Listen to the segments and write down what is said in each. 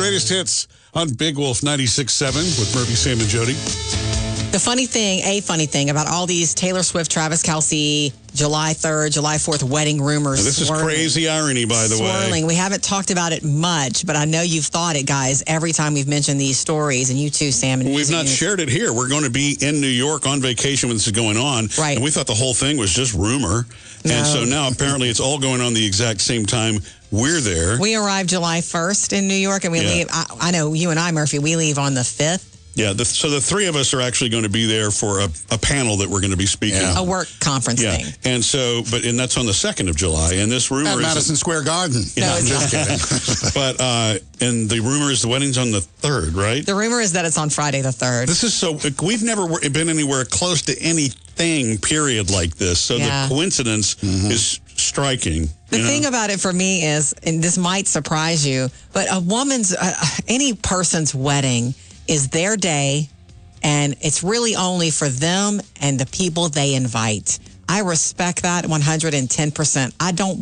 latest hits on Big Wolf 96.7 with Murphy, Sam, and Jody. A funny thing about all these Taylor Swift, Travis Kelce, July 3rd, July 4th wedding rumors. Now, this is crazy irony, by the way. We haven't talked about it much, but I know you've thought it, guys, every time we've mentioned these stories, and you too, Sam. And we've not shared it here. We're going to be in New York on vacation when this is going on. Right. And we thought the whole thing was just rumor. No. And so now apparently it's all going on the exact same time we're there. We arrive July 1st in New York, and we leave. I know you and I, Murphy, we leave on the 5th. Yeah, so the three of us are actually going to be there for a panel that we're going to be speaking. A work conference thing. And so, and that's on the 2nd of July. And this rumor at Madison Square Garden. No, I'm just kidding. But, and the rumor is the wedding's on the 3rd, right? The rumor is that it's on Friday the 3rd. This is we've never been anywhere close to anything, period, like this. So the coincidence is striking. The thing about it for me is, and this might surprise you, but a woman's, any person's wedding is their day, and it's really only for them and the people they invite. I respect that 110%.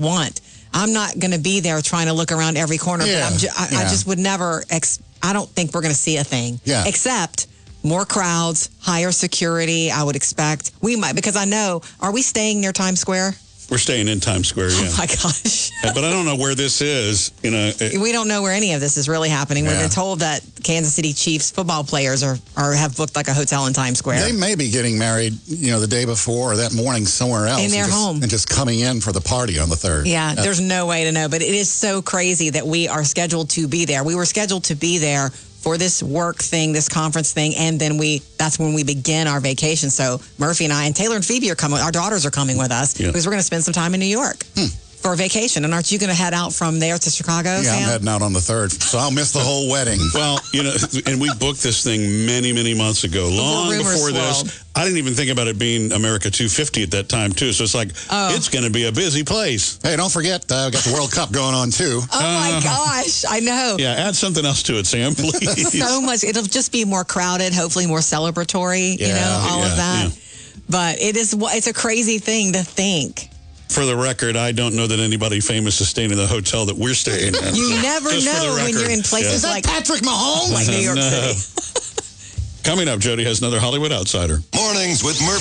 I'm not going to be there trying to look around every corner, but I just would never, I don't think we're going to see a thing. Except more crowds, higher security, I would expect. We might, because I know, are we staying near Times Square? We're staying in Times Square, yeah. Oh, my gosh. But I don't know where this is. We don't know where any of this is really happening. We've been told that Kansas City Chiefs football players have booked like a hotel in Times Square. They may be getting married, the day before or that morning somewhere else. In their home. And just coming in for the party on the 3rd. Yeah, there's no way to know. But it is so crazy that we are scheduled to be there. We were scheduled to be there for this work thing, this conference thing, and then that's when we begin our vacation. So Murphy and I, and Taylor and Phoebe are coming, our daughters are coming with us, because we're going to spend some time in New York for vacation. And aren't you going to head out from there to Chicago, Sam? I'm heading out on the 3rd, so I'll miss the whole wedding. Well, and we booked this thing many, many months ago, long before this. I didn't even think about it being America 250 at that time, too. So it's like, it's going to be a busy place. Hey, don't forget, we've got the World Cup going on, too. Oh, my gosh. I know. Yeah, add something else to it, Sam, please. So much. It'll just be more crowded, hopefully more celebratory, all of that. Yeah. But it's a crazy thing to think. For the record, I don't know that anybody famous is staying in the hotel that we're staying in. You never know when you're in places like Patrick Mahomes, like New York City. Coming up, Jody has another Hollywood Outsider. Mornings with Murphy.